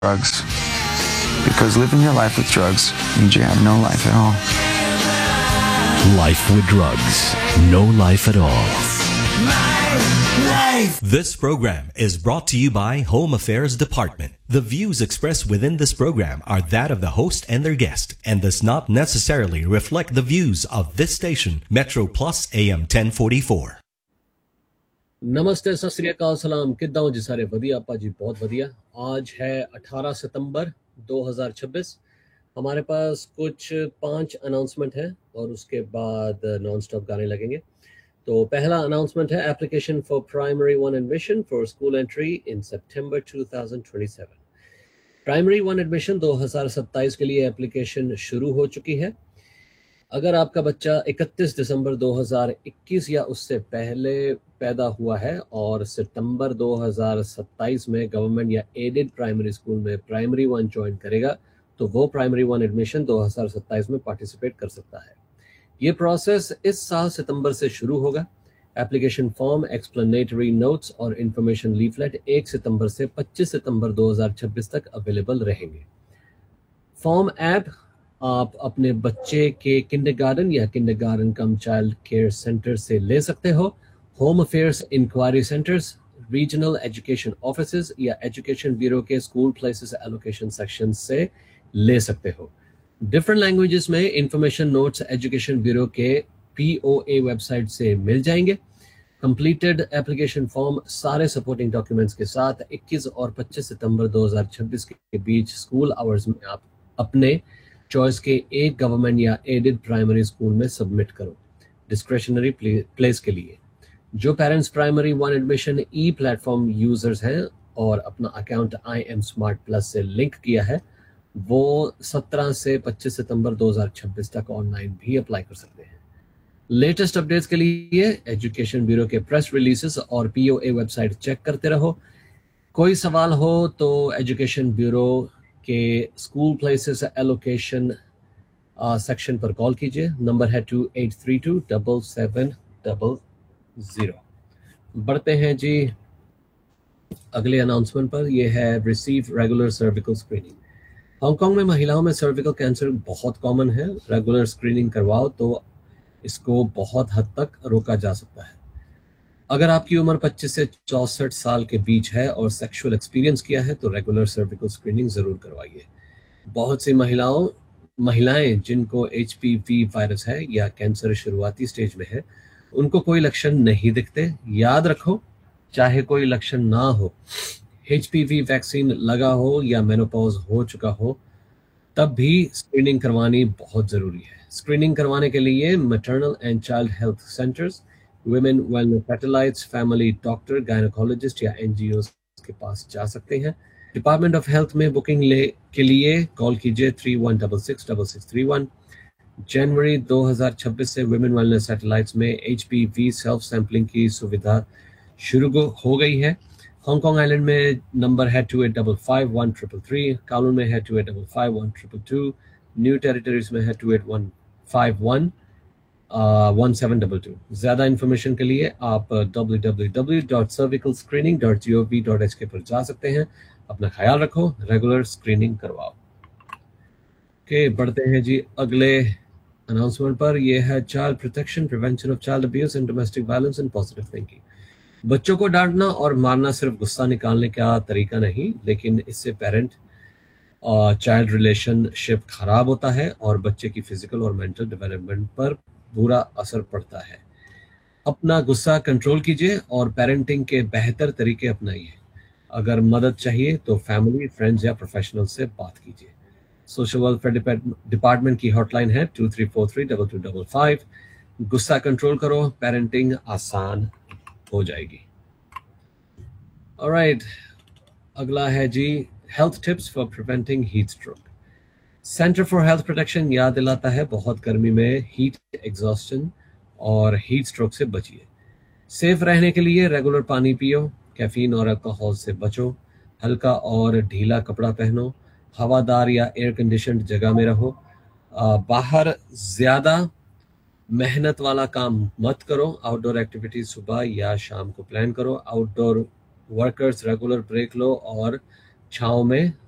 drugs. Because living your life with drugs means you have no life at all. Life with drugs, no life at all. This program is brought to you by Home Affairs Department. The views expressed within this program are that of the host and their guest and does not necessarily reflect the views of this station, Metro Plus AM 1044. नमस्ते, सत श्री अकाल, सलाम, किद्दां हो जी सारे? वधिया आपा जी, बहुत वधिया। आज है 18 सितंबर 2026। हमारे पास कुछ 5 अनाउंसमेंट है और उसके बाद नॉन स्टॉप गाने लगेंगे। तो पहला अनाउंसमेंट है application for primary 1 admission for school entry in September 2027। Primary 1 admission 2027 के लिए एप्लीकेशन शुरू हो चुकी है। अगर आपका बच्चा 31 दिसंबर 2021 या उससे पहले पैदा हुआ है और सितंबर 2027 में गवर्नमेंट या एडेड प्राइमरी स्कूल में प्राइमरी 1 ज्वाइन करेगा तो वो प्राइमरी 1 एडमिशन 2027 में पार्टिसिपेट कर सकता है। ये प्रोसेस इस साल सितंबर से शुरू होगा। एप्लीकेशन फॉर्म, एक्सप्लेनेटरी नोट्स और इंफॉर्मेशन लीफलेट 1 सितंबर से 25 सितंबर 2026 तक अवेलेबल रहेंगे। फॉर्म ऐप आप अपने बच्चे के किंडरगार्टन या किंडरगार्टन कम चाइल्ड केयर सेंटर से ले सकते हो। Home affairs inquiry centres, regional education offices या एजुकेशन ब्यूरो के स्कूल प्लेसेस एलोकेशन सेक्शन से ले सकते हो। डिफरेंट लैंग्वेजेस में इंफॉर्मेशन नोट्स एजुकेशन ब्यूरो के POA वेबसाइट से मिल जाएंगे। कंप्लीटेड एप्लीकेशन फॉर्म सारे सपोर्टिंग डॉक्यूमेंट्स के साथ 21 और 25 सितंबर 2026 के बीच स्कूल आवर्स में आप अपने चॉइस के एक गवर्नमेंट या एडेड प्राइमरी स्कूल में सबमिट करो। डिस्क्रिशनरी प्लेस के लिए जो parents primary 1 admission platform users हैं और अपना अकाउंट IM Smart Plus से लिंक किया है वो 17 से 25 सितंबर 2026 तक ऑनलाइन भी अप्लाई कर सकते हैं। लेटेस्ट अपडेट्स के लिए एजुकेशन ब्यूरो के प्रेस रिलीजेस और POA वेबसाइट चेक करते रहो। कोई सवाल हो तो एजुकेशन ब्यूरो के स्कूल प्लेसेस एलोकेशन सेक्शन पर कॉल कीजिए। नंबर है 28327700। बढ़ते हैं जी अगले अनाउंसमेंट पर। यह है receive regular cervical screening. Hong Kong में महिलाओं में सर्विकल कैंसर बहुत कॉमन है। रेगुलर स्क्रीनिंग करवाओ तो इसको बहुत हद तक रोका जा सकता है। अगर आपकी उम्र 25 से 64 साल के बीच है और सेक्सुअल एक्सपीरियंस किया है तो रेगुलर सर्विकल स्क्रीनिंग जरूर करवाइए। बहुत सी महिलाएं जिनको HPV वायरस है या कैंसर शुरुआती स्टेज में है उनको कोई लक्षण नहीं दिखते। याद रखो, चाहे कोई लक्षण ना हो, HPV वैक्सीन लगा हो या मेनोपॉज हो चुका हो, तब भी स्क्रीनिंग करवानी बहुत जरूरी है। स्क्रीनिंग करवाने के लिए maternal and child health centres, women wellness satellites, family doctor, gynaecologist या NGOs के पास जा सकते हैं। डिपार्टमेंट ऑफ हेल्थ में बुकिंग के लिए कॉल कीजिए 31666631। जनवरी 2026 से वुमेन वेलनेस सैटेलाइट्स में HPV सेल्फ सैंपलिंग की सुविधा शुरू हो गई है। हांगकांग आइलैंड में नंबर है 28551333, कालून में है 28551222, न्यू टेरिटरीज में है 281511722। ज्यादा इंफॉर्मेशन के लिए आप www.cervicalscreening.gov.hk पर जा सकते हैं। अपना ख्याल रखो, रेगुलर स्क्रीनिंग करवाओ। ओके, बढ़ते हैं जी अगले अनाउंसमेंट पर। यह है child protection, prevention of child abuse and domestic violence and positive thinking. बच्चों को डांटना और मारना सिर्फ गुस्सा निकालने का तरीका नहीं, लेकिन इससे पेरेंट चाइल्ड रिलेशनशिप खराब होता है और बच्चे की फिजिकल और मेंटल डेवलपमेंट पर बुरा असर पड़ता है। अपना गुस्सा कंट्रोल कीजिए और पेरेंटिंग के बेहतर तरीके अपनाइए। अगर मदद चाहिए तो फैमिली, फ्रेंड्स या प्रोफेशनल से बात कीजिए। सोशल वेलफेयर डिपार्टमेंट की हॉटलाइन है 23432255। गुस्सा कंट्रोल करो, पेरेंटिंग आसान हो जाएगी। ऑलराइट, अगला है जी health tips for preventing heat stroke. Centre for health protection याद दिलाता है बहुत गर्मी में हीट एग्जॉस्शन और हीट स्ट्रोक से बचिए। सेफ रहने के लिए रेगुलर पानी पियो, कैफीन और अल्कोहल से बचो, हल्का और ढीला कपड़ा पहनो, हवादार या एयर कंडीशनड जगह में रहो, बाहर ज्यादा मेहनत वाला काम मत करो, आउटडोर एक्टिविटीज सुबह या शाम को प्लान करो, आउटडोर वर्कर्स रेगुलर ब्रेक लो और छांव में